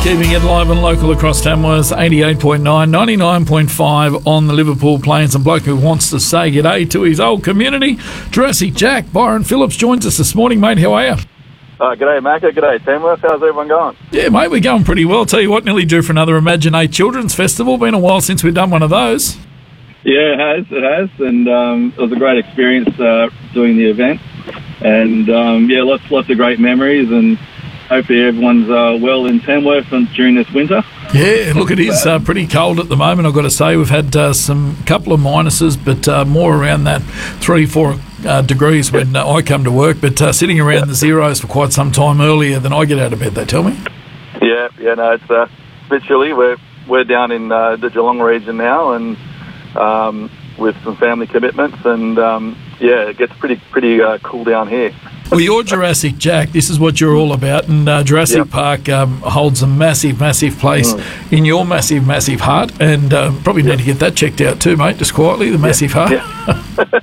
Keeping it live and local across Tamworth, 88.9, 99.5 on the Liverpool Plains. And bloke who wants to say g'day to his old community, Jurassic Jack. Byron Phillips joins us this morning, mate. How are you? G'day, Macca. G'day, Tamworth. How's everyone going? Yeah, mate, we're going pretty well. Tell you what, nearly due for another Imaginate Children's Festival. Been a while since we've done one of those. Yeah, it has. And it was a great experience doing the event. And, lots of great memories. And hopefully everyone's well in Tamworth during this winter. Yeah, look, it is pretty cold at the moment, I've got to say. We've had some couple of minuses, but more around that 3-4 degrees when I come to work, but sitting around the zeros for quite some time earlier than I get out of bed, they tell me. Yeah, no, it's a bit chilly. We're down in the Geelong region now, and with some family commitments, and it gets pretty cool down here. Well, you're Jurassic Jack. This is what you're all about, and Jurassic Park holds a massive, massive place in your massive, massive heart, and probably need to get that checked out too, mate, just quietly, the massive heart. Yeah.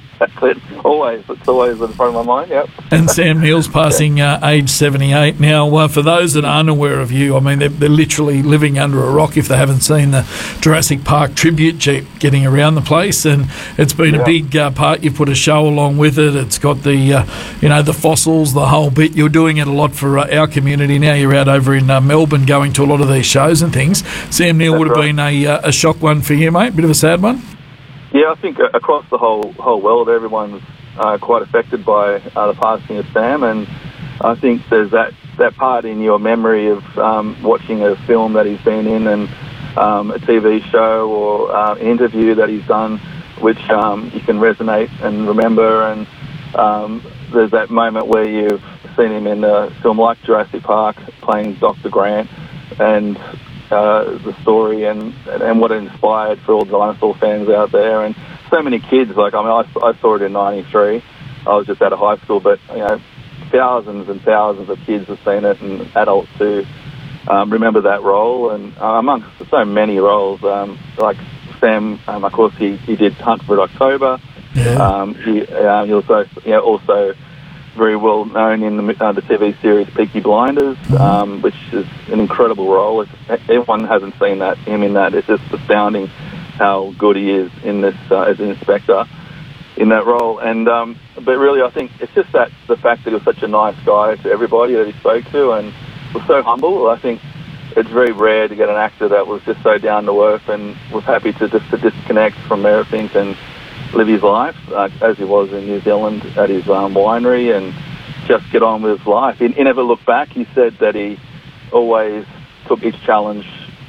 It's always in front of my mind, yep. And Sam Neill's passing age 78. Now, for those that aren't aware of you, I mean, they're literally living under a rock if they haven't seen the Jurassic Park tribute jeep getting around the place, and it's been a big part. You've put a show along with it. It's got the, the fossils, the whole bit. You're doing it a lot for our community. Now you're out over in Melbourne going to a lot of these shows and things. Sam Neill would have been a shock one for you, mate, bit of a sad one. Yeah, I think across the whole world, everyone's quite affected by the passing of Sam, and I think there's that part in your memory of watching a film that he's been in, and a TV show or an interview that he's done, which you can resonate and remember, and there's that moment where you've seen him in a film like Jurassic Park playing Dr. Grant, and the story and what it inspired for all the dinosaur fans out there, and so many kids. Like, I mean, I saw it in '93. I was just out of high school, but thousands and thousands of kids have seen it, and adults who remember that role, and amongst so many roles, like Sam. Of course, he did Hunt for October. Yeah. He also very well known in the TV series Peaky Blinders, which is an incredible role. If everyone hasn't seen him in that, it's just astounding how good he is in this as an inspector in that role. And but really, I think it's just the fact that he was such a nice guy to everybody that he spoke to, and was so humble. I think it's very rare to get an actor that was just so down to earth and was happy to disconnect from everything and live his life as he was in New Zealand at his winery, and just get on with his life. He never looked back. He said that he always took each challenge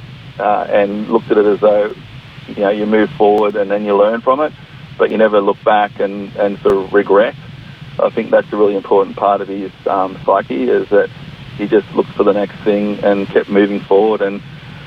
and looked at it as though you move forward and then you learn from it, but you never look back and sort of regret. I think that's a really important part of his psyche, is that he just looked for the next thing and kept moving forward. And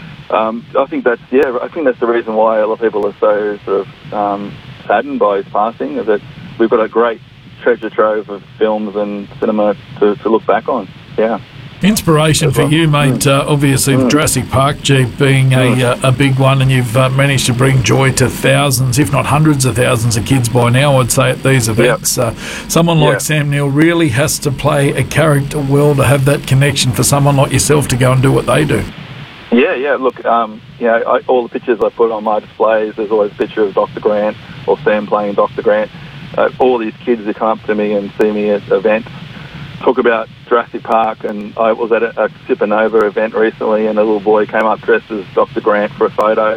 I think that's the reason why a lot of people are so sort of saddened by his passing, is that we've got a great treasure trove of films and cinema to look back on. Yeah. Inspiration for you, mate, obviously the Jurassic Park Jeep being a big one, and you've managed to bring joy to thousands, if not hundreds of thousands of kids by now, I'd say, at these events. Someone like Sam Neill really has to play a character well to have that connection for someone like yourself to go and do what they do. Yeah. Look, all the pictures I put on my displays, there's always a picture of Dr. Grant or Sam playing Dr. Grant. All these kids who come up to me and see me at events talk about Jurassic Park, and I was at a Supernova event recently, and a little boy came up dressed as Dr. Grant for a photo.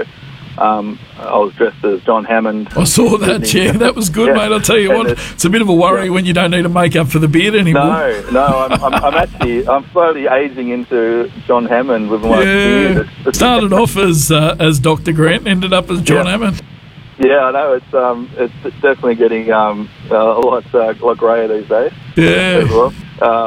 I was dressed as John Hammond. I saw that, that was good, mate. I'll tell you what, it's a bit of a worry when you don't need to make up for the beard anymore. No, I'm slowly aging into John Hammond with my beard. Started off as Dr. Grant, ended up as John Hammond. Yeah, I know. It's definitely getting a lot greyer these days. Yeah. As well.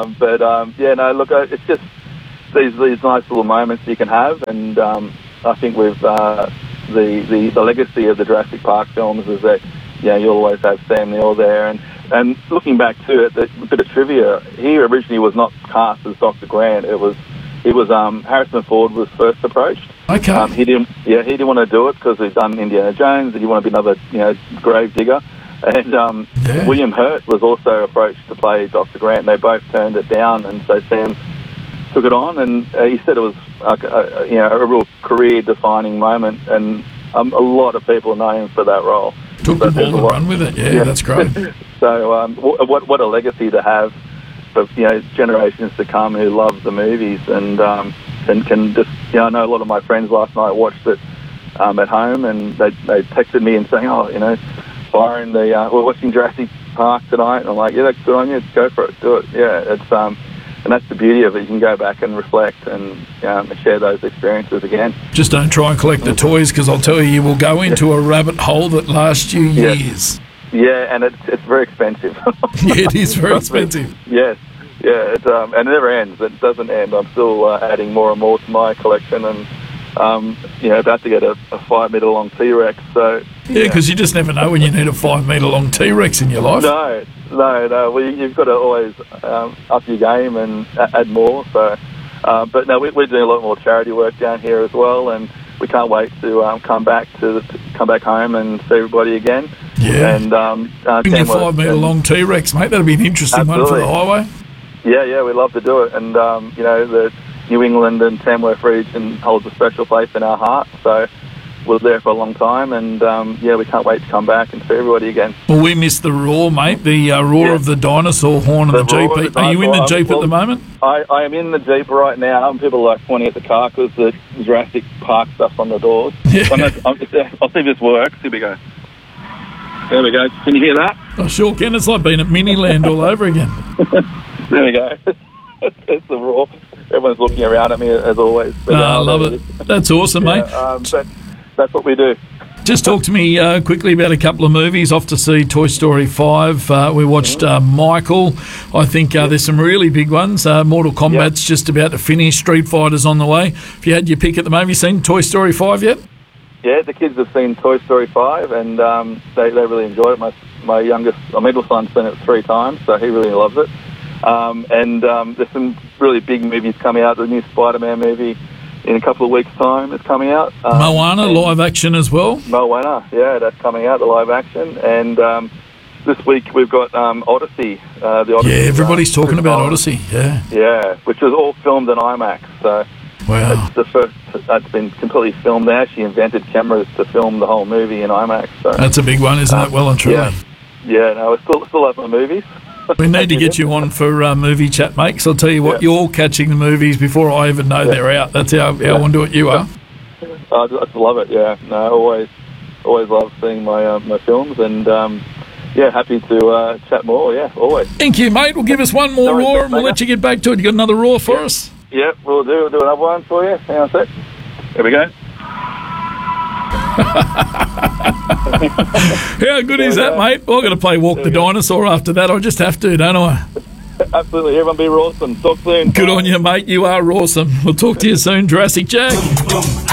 Look, it's just these nice little moments you can have, and I think with the legacy of the Jurassic Park films is that you always have Sam Neill there, and looking back to it, a bit of trivia, he originally was not cast as Dr. Grant. Harrison Ford was first approached. Okay. He didn't want to do it because he'd done Indiana Jones, and he wanted to be another grave digger. And William Hurt was also approached to play Dr. Grant, and they both turned it down, and so Sam's took it on, and he said it was a real career-defining moment, and a lot of people know him for that role. Took the ball and run with it. Yeah, that's great. So what a legacy to have for generations to come who love the movies and can just I know a lot of my friends last night watched it at home, and they texted me and saying, Byron, we're watching Jurassic Park tonight, and I'm like, yeah, that's good on you, go for it, do it. Yeah, it's and that's the beauty of it. You can go back and reflect and share those experiences again. Just don't try and collect the toys, because I'll tell you will go into a rabbit hole that lasts you years. Yeah, and it's very expensive. Yeah, it is very expensive. Yes, yeah, and it never ends. It doesn't end. I'm still adding more and more to my collection, and about to get a 5 metre long T-Rex. So yeah, because you just never know when you need a 5 metre long T-Rex in your life. No. Well, you've got to always up your game and add more. So, but no, we're doing a lot more charity work down here as well, and we can't wait to come back home and see everybody again. Yeah, and bring your 5 metre long T-Rex, mate. That'd be an interesting one for the highway. Yeah, we'd love to do it, and the New England and Tamworth region holds a special place in our heart. So we're there for a long time, and we can't wait to come back and see everybody again. Well, we missed the roar, mate. The roar of the dinosaur horn of the Jeep. Are you in the Jeep at the moment? I am in the Jeep right now, and people are pointing at the car because the Jurassic Park stuff's on the doors. Yeah. I'll see if this works. Here we go. There we go. Can you hear that? I sure can. It's like being at Miniland all over again. There we go. It's the roar. Everyone's looking around at me as always. No, I love it. That's awesome, mate. But that's what we do. Just talk to me quickly about a couple of movies. Off to see Toy Story 5. We watched Michael. I think there's some really big ones. Mortal Kombat's just about to finish. Street Fighter's on the way. If you had your pick at the moment, have you seen Toy Story 5 yet? Yeah, the kids have seen Toy Story 5, and they really enjoyed it. My middle son's seen it 3 times, so he really loves it. And there's some really big movies coming out. The new Spider-Man movie in a couple of weeks' time is coming out. Moana, live action as well. Moana, yeah, that's coming out, the live action. And this week we've got Odyssey. The Odyssey. Yeah, everybody's talking about Odyssey. Yeah. Yeah, which was all filmed in IMAX. So wow, it's the first that's been completely filmed. They actually invented cameras to film the whole movie in IMAX. So that's a big one, isn't it? Well and truly. Yeah, no, we're still up on movies. We need to get you on for movie chat, mate, because I'll tell you what, you're catching the movies before I even know they're out. That's how onto it you are. I just love it, yeah. No, always love seeing my films, and happy to chat more, always. Thank you, mate. We'll give us one more roar and we'll let you get back to it. You got another roar for us? Yeah, we'll do another one for you. Hang on a sec. Here we go. How good is that, mate? Well, I've got to play Walk the Dinosaur after that. I just have to, don't I? Absolutely. Everyone be awesome. Talk soon. Good on you, mate. You are awesome. We'll talk to you soon, Jurassic Jack.